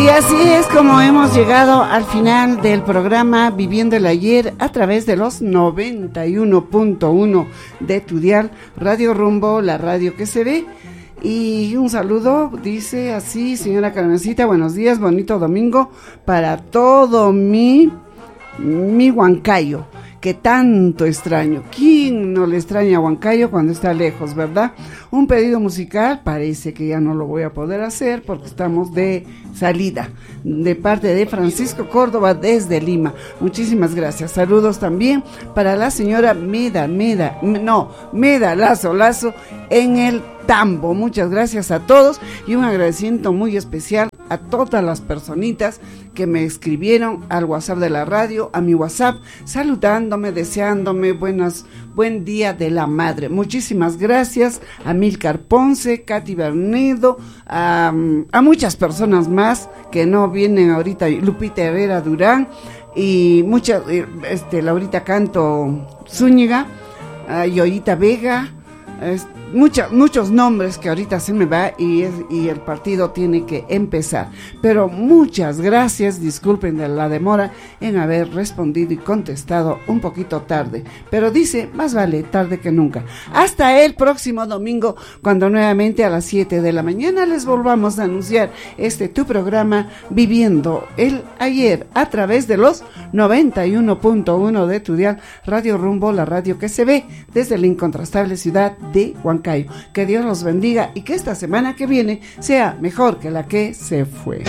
Y así es como hemos llegado al final del programa Viviendo el Ayer a través de los 91.1 de tu dial, Radio Rumbo, la radio que se ve. Y un saludo, dice así, señora Carmencita, buenos días, bonito domingo para todo mi Huancayo, que tanto extraño. ¿Quién no le extraña a Huancayo cuando está lejos, verdad? Un pedido musical, parece que ya no lo voy a poder hacer porque estamos de salida, de parte de Francisco Córdoba desde Lima. Muchísimas gracias. Saludos también para la señora Meda Lazo en el Tambo. Muchas gracias a todos y un agradecimiento muy especial a todas las personitas que me escribieron al WhatsApp de la radio, a mi WhatsApp, saludándome, deseándome buen día de la madre. Muchísimas gracias a Milcar Ponce, Katy Bernedo, a muchas personas más que no vienen ahorita, Lupita Herrera Durán y muchas, Laurita Canto Zúñiga, Yoyita Vega, muchos nombres que ahorita se me va y el partido tiene que empezar, pero muchas gracias, disculpen de la demora en haber respondido y contestado un poquito tarde, pero dice, más vale tarde que nunca. Hasta el próximo domingo, cuando nuevamente a las 7 de la mañana les volvamos a anunciar tu programa Viviendo el Ayer a través de los 91.1 de tu dial, Radio Rumbo, la radio que se ve desde la incontrastable ciudad de Huancayo. Que Dios los bendiga y que esta semana que viene sea mejor que la que se fue.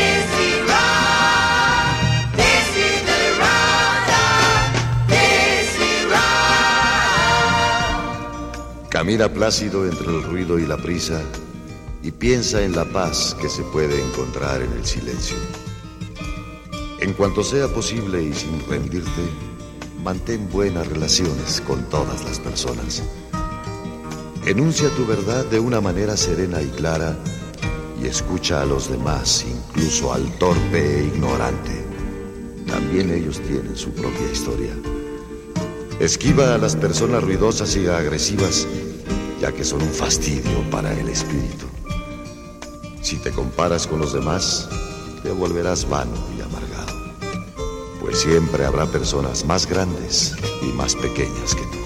Camina plácido entre el ruido y la prisa y piensa en la paz que se puede encontrar en el silencio. En cuanto sea posible y sin rendirte, mantén buenas relaciones con todas las personas. Enuncia tu verdad de una manera serena y clara y escucha a los demás, incluso al torpe e ignorante. También ellos tienen su propia historia. Esquiva a las personas ruidosas y agresivas, ya que son un fastidio para el espíritu. Si te comparas con los demás, te volverás vano y amargado, pues siempre habrá personas más grandes y más pequeñas que tú.